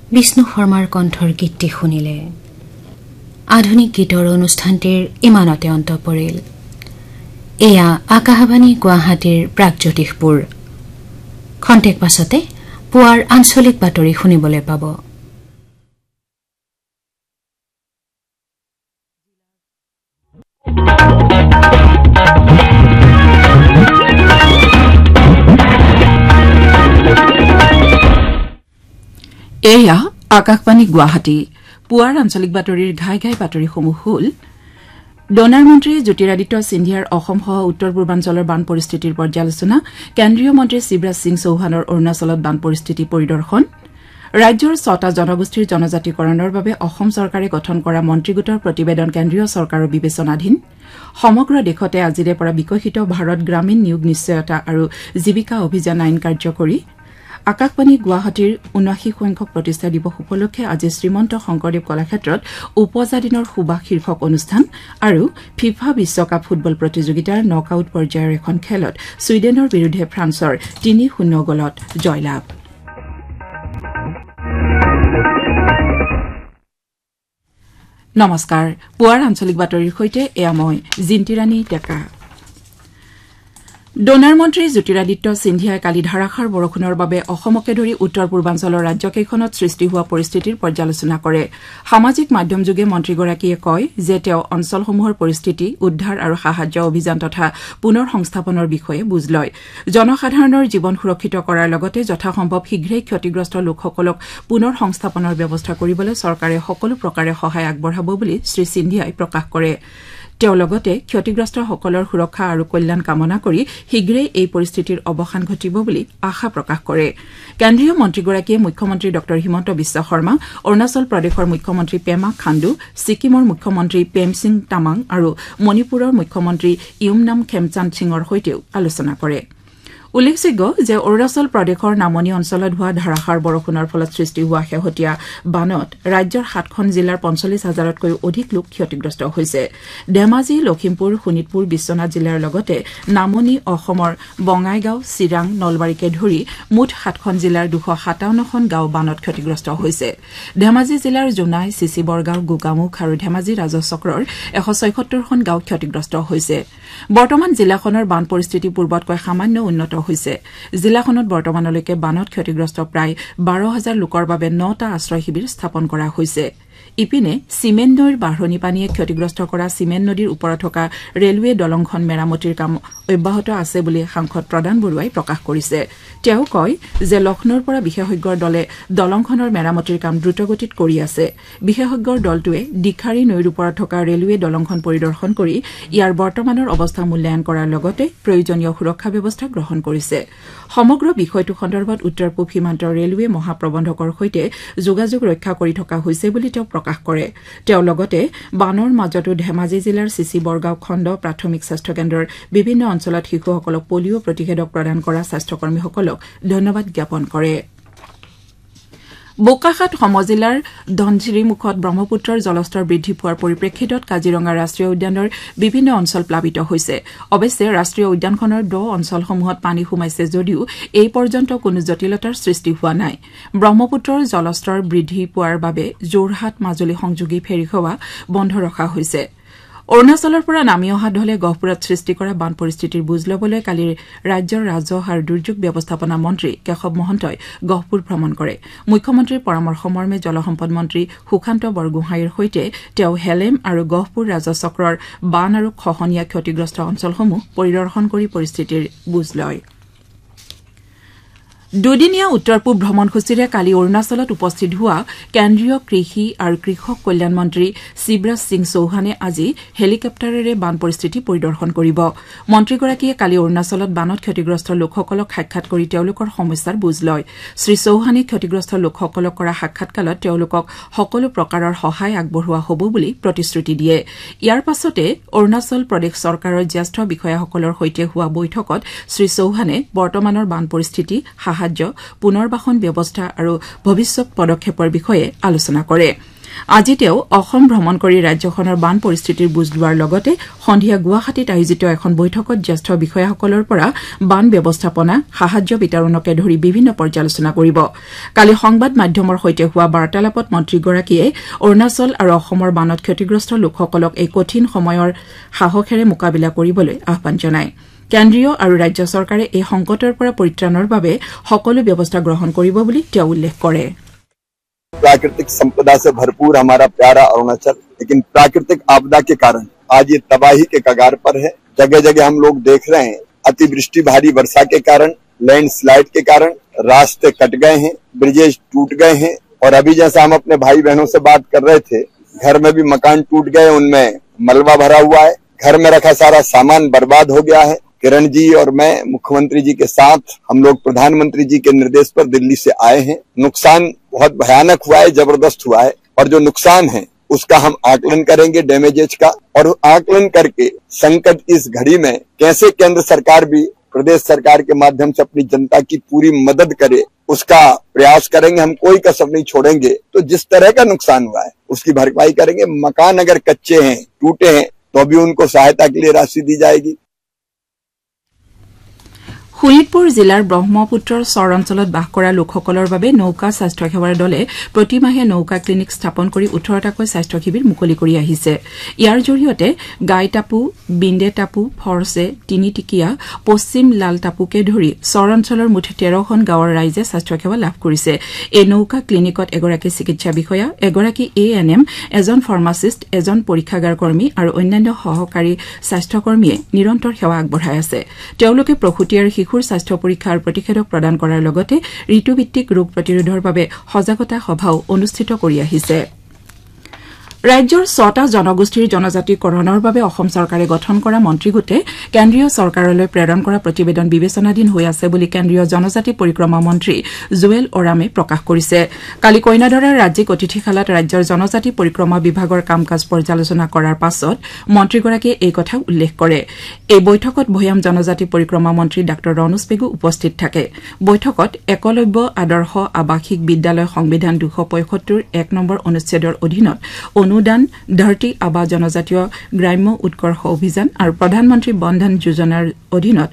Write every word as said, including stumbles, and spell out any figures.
বিষ্ণু শৰ্মাৰ কণ্ঠৰ গীতটি শুনিলে। আধুনিক গীতৰ অনুষ্ঠানটিৰ ইমানতে অন্ত পৰিল। এয়া আকাশবাণী গুৱাহাটীৰ প্ৰাগজ্যোতিষপুৰ। খন্তেক পাছতে পুৱাৰ আঞ্চলিক বাতৰি শুনিবলৈ পাব। এয়া আকাশবাণী গুৱাহাটী। পুৱাৰ আঞ্চলিক বাতৰিৰ ঘাই ঘাই বাতৰিসমূহ হ'ল ডনাৰ মন্ত্ৰী জ্যোতিৰাদিত্য সিন্ধিয়াৰ অসমসহ উত্তৰ পূৰ্বাঞ্চলৰ বান পৰিস্থিতিৰ পৰ্যালোচনা, কেন্দ্ৰীয় মন্ত্ৰী শিৱৰাজ সিং চৌহানৰ অৰুণাচলত বান পৰিস্থিতি পৰিদৰ্শন, ৰাজ্যৰ ছটা জনগোষ্ঠীৰ জনজাতিকৰণৰ বাবে অসম চৰকাৰে গঠন কৰা মন্ত্ৰীগোটৰ প্ৰতিবেদন কেন্দ্ৰীয় চৰকাৰৰ বিবেচনাধীন, সমগ্ৰ দেশতে আজিৰে পৰা বিকশিত ভাৰত গ্ৰামীণ নিয়োগ নিশ্চয়তা আৰু জীৱিকা অভিযান আইন কাৰ্যকৰী, আকাশবাণী গুৱাহাটীৰ ঊনাশী সংখ্যক প্ৰতিষ্ঠা দিৱস উপলক্ষে আজি শ্ৰীমন্ত শংকৰদেৱ কলাক্ষেত্ৰত উপজা দিনৰ সুবাস শীৰ্ষক অনুষ্ঠান আৰু ফিফা বিশ্বকাপ ফুটবল প্ৰতিযোগিতাৰ নক আউট পৰ্যায়ৰ এখন খেলত ছুইডেনৰ বিৰুদ্ধে ফ্ৰান্সৰ তিনি শূন্য গলত জয়লাভ। নমস্কাৰ। পুৱাৰ আঞ্চলিক বাতৰিৰ সৈতে এয়া মই জিন্তিৰাণী ডেকা। ডনাৰ মন্ত্ৰী জ্যোতিৰাদিত্য সিন্ধিয়াই কালি ধাৰাসাৰ বৰষুণৰ বাবে অসমকে ধৰি উত্তৰ পূৰ্বাঞ্চলৰ ৰাজ্যকেইখনত সৃষ্টি হোৱা পৰিস্থিতিৰ পৰ্যালোচনা কৰে। সামাজিক মাধ্যমযোগে মন্ত্ৰীগৰাকীয়ে কয় যে তেওঁ অঞ্চলসমূহৰ পৰিস্থিতি, উদ্ধাৰ আৰু সাহায্য অভিযান তথা পুনৰ সংস্থাপনৰ বিষয়ে বুজ লয়। জনসাধাৰণৰ জীৱন সুৰক্ষিত কৰাৰ লগতে যথাসম্ভৱ শীঘ্ৰেই ক্ষতিগ্ৰস্ত লোকসকলক পুনৰ সংস্থাপনৰ ব্যৱস্থা কৰিবলৈ চৰকাৰে সকলো প্ৰকাৰে সহায় আগবঢ়াব বুলি শ্ৰী সিন্ধিয়াই প্ৰকাশ কৰে। তেওঁ লগতে ক্ষতিগ্ৰস্তসকলৰ সুৰক্ষা আৰু কল্যাণ কামনা কৰি শীঘ্ৰেই এই পৰিস্থিতিৰ অৱসান ঘটিব বুলি আশা প্ৰকাশ কৰে। কেন্দ্ৰীয় মন্ত্ৰীগৰাকীয়ে মুখ্যমন্ত্ৰী ডঃ হিমন্ত বিশ্ব শৰ্মা, অৰুণাচল প্ৰদেশৰ মুখ্যমন্ত্ৰী পেমা খাণ্ডু, ছিকিমৰ মুখ্যমন্ত্ৰী প্ৰেম সিং তামাং আৰু মণিপুৰৰ মুখ্যমন্ত্ৰী ইউমনাম খেমচান্দ সিঙৰ সৈতেও আলোচনা কৰে। উল্লেখযোগ্য যে অৰুণাচল প্ৰদেশৰ নামনি অঞ্চলত হোৱা ধাৰাসাৰ বৰষুণৰ ফলত সৃষ্টি হোৱা শেহতীয়া বানত ৰাজ্যৰ সাতখন জিলাৰ পঞ্চল্লিছ হাজাৰতকৈও অধিক লোক ক্ষতিগ্ৰস্ত হৈছে। ধেমাজি, লখিমপুৰ, শোণিতপুৰ, বিশ্বনাথ জিলাৰ লগতে নামনি অসমৰ বঙাইগাঁও, চিৰাং, নলবাৰীকে ধৰি মুঠ সাতখন জিলাৰ দুশ সাতাৱন্নখন গাঁও বানত ক্ষতিগ্ৰস্ত হৈছে। ধেমাজি জিলাৰ জোনাই, চিচি বৰগাঁও, গোগামুখ আৰু ধেমাজি ৰাজহ চক্ৰৰ এশ ছয়সত্তৰখন গাঁও ক্ষতিগ্ৰস্ত হৈছে। বৰ্তমান জিলাখনৰ বান পৰিস্থিতি পূৰ্বতকৈ সামান্য উন্নত হৈছে। জিলাখনত বৰ্তমানলৈকে বানত ক্ষতিগ্ৰস্ত প্ৰায় বাৰ হাজাৰ লোকৰ বাবে নটা আশ্ৰয় শিবিৰ স্থাপন কৰা হৈছে। ইপিনে চিমেন নৈৰ বাঢ়নি পানীয়ে ক্ষতিগ্ৰস্ত কৰা চিমেন নদীৰ ওপৰত থকা ৰেলৱে দলংখন মেৰামতিৰ কাম অব্যাহত আছে বুলি সাংসদ প্ৰদান বৰুৱাই প্ৰকাশ কৰিছে। তেওঁ কয় যে লক্ষ্ণৌৰ পৰা বিশেষজ্ঞৰ দলে দলংখনৰ মেৰামতিৰ কাম দ্ৰুতগতিত কৰি আছে। বিশেষজ্ঞৰ দলটোৱে দীখাৰী নৈৰ ওপৰত থকা ৰেলৱে দলংখন পৰিদৰ্শন কৰি ইয়াৰ বৰ্তমানৰ অৱস্থা মূল্যায়ন কৰাৰ লগতে প্ৰয়োজনীয় সুৰক্ষা ব্যৱস্থা গ্ৰহণ কৰিছে। সমগ্ৰ বিষয়টো সন্দৰ্ভত উত্তৰ পূব সীমান্তৰ ৰেলৱে মহাপ্ৰবন্ধকৰ সৈতে যোগাযোগ ৰক্ষা কৰি থকা হৈছে বুলি তেওঁ প্ৰকাশ কৰে। তেওঁ লগতে বানৰ মাজতো ধেমাজি জিলাৰ চিচি বৰগাঁও খণ্ড প্ৰাথমিক স্বাস্থ্য কেন্দ্ৰৰ বিভিন্ন অঞ্চলত শিশুসকলক পলিঅ' প্ৰতিষেধক প্ৰদান কৰা স্বাস্থ্যকৰ্মীসকলক ধন্যবাদ জ্ঞাপন কৰে। বোকাখাত সমজিলাৰ ধনশিৰিমুখত ব্ৰহ্মপুত্ৰৰ জলস্তৰ বৃদ্ধি পোৱাৰ পৰিপ্ৰেক্ষিতত কাজিৰঙা ৰাষ্ট্ৰীয় উদ্যানৰ বিভিন্ন অঞ্চল প্লাবিত হৈছে। অৱশ্যে ৰাষ্ট্ৰীয় উদ্যানখনৰ দ অঞ্চলসমূহত পানী সোমাইছে যদিও এই পৰ্যন্ত কোনো জটিলতাৰ সৃষ্টি হোৱা নাই। ব্ৰহ্মপুত্ৰৰ জলস্তৰ বৃদ্ধি পোৱাৰ বাবে যোৰহাট মাজুলী সংযোগী ফেৰীসেৱা বন্ধ ৰখা হৈছে। অৰুণাচলৰ পৰা নামি অহা দলে গহপুৰত সৃষ্টি কৰা বান পৰিস্থিতিৰ বুজ লবলৈ কালি ৰাজ্যৰ ৰাজহ আৰু দুৰ্যোগ ব্যৱস্থাপনা মন্ত্ৰী কেশৱ মহন্তই গহপুৰ ভ্ৰমণ কৰে। মুখ্যমন্ত্ৰীৰ পৰামৰ্শমৰ্মে জলসম্পদ মন্ত্ৰী সুশান্ত বৰগোহাঁইৰ সৈতে তেওঁ হেলেম আৰু গহপুৰ ৰাজহ চক্ৰৰ বান আৰু খহনীয়া ক্ষতিগ্ৰস্ত অঞ্চলসমূহ পৰিদৰ্শন কৰি পৰিস্থিতিৰ বুজ লয়। দুদিনীয়া উত্তৰ পূব ভ্ৰমণসূচীৰে কালি অৰুণাচলত উপস্থিত হোৱা কেন্দ্ৰীয় কৃষি আৰু কৃষক কল্যাণ মন্ত্ৰী শিৱৰাজ সিং চৌহানে আজি হেলিকপ্টাৰেৰে বান পৰিস্থিতি পৰিদৰ্শন কৰিব। মন্ত্ৰীগৰাকীয়ে কালি অৰুণাচলত বানত ক্ষতিগ্ৰস্ত লোকসকলক সাক্ষাৎ কৰি তেওঁলোকৰ সমস্যাৰ বুজ লয়। শ্ৰীচৌহানে ক্ষতিগ্ৰস্ত লোকসকলক কৰা সাক্ষাৎকালত তেওঁলোকক সকলো প্ৰকাৰৰ সহায় আগবঢ়োৱা হ'ব বুলি প্ৰতিশ্ৰুতি দিয়ে। ইয়াৰ পাছতে অৰুণাচল প্ৰদেশ চৰকাৰৰ জ্যেষ্ঠ বিষয়াসকলৰ সৈতে হোৱা বৈঠকত শ্ৰীচৌহানে বৰ্তমানৰ বান পৰিস্থিতি, সাহায্য, পুনৰ্বাসন ব্যৱস্থা আৰু ভৱিষ্যত পদক্ষেপৰ বিষয়ে আলোচনা কৰে। আজি তেওঁ অসম ভ্ৰমণ কৰি ৰাজ্যখনৰ বান পৰিস্থিতিৰ বুজ লোৱাৰ লগতে সন্ধিয়া গুৱাহাটীত আয়োজিত এখন বৈঠকত জ্যেষ্ঠ বিষয়াসকলৰ পৰা বান ব্যৱস্থাপনা সাহায্য বিতৰণকে ধৰি বিভিন্ন পৰ্যালোচনা কৰিব কালি সংবাদ মাধ্যমৰ সৈতে হোৱা বাৰ্তালাপত মন্ত্ৰীগৰাকীয়ে অৰুণাচল আৰু অসমৰ বানত ক্ষতিগ্ৰস্ত লোকসকলক এই কঠিন সময়ৰ সাহসেৰে মোকাবিলা কৰিবলৈ আহ্বান জনায় কেন্দ্ৰীয় আৰু ৰাজ্য চৰকাৰে এই সংকটৰ পৰা পৰিত্ৰাণৰ বাবে সকলো ব্যৱস্থা গ্ৰহণ কৰিব বুলি তেওঁ উল্লেখ কৰে प्राकृतिक संपदा से भरपूर हमारा प्यारा अरुणाचल लेकिन प्राकृतिक आपदा के कारण आज ये तबाही के कगार पर है जगह जगह हम लोग देख रहे हैं अतिवृष्टि भारी वर्षा के कारण लैंडस्लाइड के कारण रास्ते कट गए हैं ब्रिजेज टूट गए हैं और अभी जैसा हम अपने भाई बहनों से बात कर रहे थे घर में भी मकान टूट गए उनमें मलबा भरा हुआ है घर में रखा सारा सामान बर्बाद हो गया है किरण जी और मैं मुख्यमंत्री जी के साथ हम लोग प्रधानमंत्री जी के निर्देश पर दिल्ली से आए हैं नुकसान बहुत भयानक हुआ है जबरदस्त हुआ है और जो नुकसान है उसका हम आकलन करेंगे डैमेजेज का और आकलन करके संकट इस घड़ी में कैसे केंद्र सरकार भी प्रदेश सरकार के माध्यम से अपनी जनता की पूरी मदद करे उसका प्रयास करेंगे हम कोई कसर नहीं छोड़ेंगे तो जिस तरह का नुकसान हुआ है उसकी भरपाई करेंगे मकान अगर कच्चे हैं टूटे हैं तो भी उनको सहायता के लिए राशि दी जाएगी শোণিতপুৰ জিলাৰ ব্ৰহ্মপুত্ৰৰ চৰ অঞ্চলত বাস কৰা লোকসকলৰ বাবে নৌকা স্বাস্থ্য সেৱাৰ দলে প্ৰতিমাহে নৌকা ক্লিনিক স্থাপন কৰি ওঠৰটাকৈ স্বাস্থ্য শিবিৰ মুকলি কৰি আহিছে ইয়াৰ জৰিয়তে গাইটাপু বিন্দে টাপু ফৰছে তিনিটিকিয়া পশ্চিম লাল টাপুকে ধৰি চৰ অঞ্চলৰ মুঠ তেৰখন গাঁৱৰ ৰাইজে স্বাস্থ্য সেৱা লাভ কৰিছে এই নৌকা ক্লিনিকত এগৰাকী চিকিৎসা বিষয়া এগৰাকী এ এন এম এজন ফাৰ্মাচিষ্ট এজন পৰীক্ষাগাৰ কৰ্মী আৰু অন্যান্য সহকাৰী স্বাস্থ্যকৰ্মীয়ে নিৰন্তৰ সেৱা আগবঢ়াই আছে তেওঁলোকে প্ৰসূতি আৰু শিশুৰ স্বাস্থ্য পৰীক্ষা আৰু প্ৰতিষেধক প্ৰদান কৰাৰ লগতে ঋতুভিত্তিক ৰোগ প্ৰতিৰোধৰ বাবে সজাগতা সভাও অনুষ্ঠিত কৰি আহিছে ৰাজ্যৰ ছটা জনগোষ্ঠীৰ জনজাতিকৰণৰ বাবে অসম চৰকাৰে গঠন কৰা মন্ত্ৰীগোটে কেন্দ্ৰীয় চৰকাৰলৈ প্ৰেৰণ কৰা প্ৰতিবেদন বিবেচনাধীন হৈ আছে বুলি কেন্দ্ৰীয় জনজাতি পৰিক্ৰমা মন্ত্ৰী জুৱেল ওৰামে প্ৰকাশ কৰিছে কালি কইনাধৰাৰ ৰাজ্যিক অতিথিশালাত ৰাজ্যৰ জনজাতি পৰিক্ৰমা বিভাগৰ কাম কাজ পৰ্যালোচনা কৰাৰ পাছত মন্ত্ৰীগৰাকীয়ে এই কথা উল্লেখ কৰে এই বৈঠকত ভৈয়াম জনজাতি পৰিক্ৰমা মন্ত্ৰী ডাঃ ৰণোজ পেগু উপস্থিত থাকে বৈঠকত একলব্য আদৰ্শ আৱাসিক বিদ্যালয় সংবিধান দুশ পঁয়সত্তৰ এক নম্বৰ অনুচ্ছেদৰ অধীনত অনুদান ধৰতি আবা জনজাতীয় গ্ৰাম্য উৎকৰ্ষ অভিযান আৰু প্ৰধানমন্ত্ৰী বন্ধন যোজনাৰ অধীনত